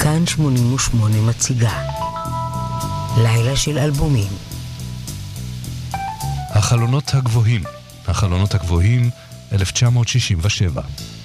כאן 88 מציגה לילה של אלבומים. החלונות הגבוהים, 1967.